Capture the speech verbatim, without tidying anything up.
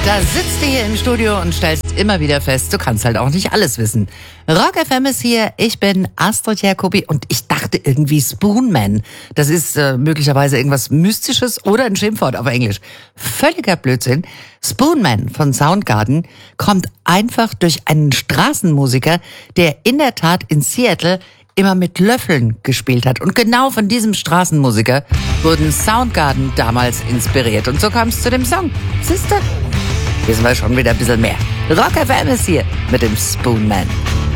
Da sitzt du hier im Studio und stellst immer wieder fest, du kannst halt auch nicht alles wissen. Rock F M ist hier, ich bin Astrid Jacobi und ich dachte irgendwie Spoonman. Das ist äh, möglicherweise irgendwas Mystisches oder ein Schimpfwort auf Englisch. Völliger Blödsinn. Spoonman von Soundgarden kommt einfach durch einen Straßenmusiker, der in der Tat in Seattle immer mit Löffeln gespielt hat. Und genau von diesem Straßenmusiker wurden Soundgarden damals inspiriert. Und so kam es zu dem Song. Siehste? Wissen wir schon wieder ein bisschen mehr. Rock F M ist hier mit dem Spoonman.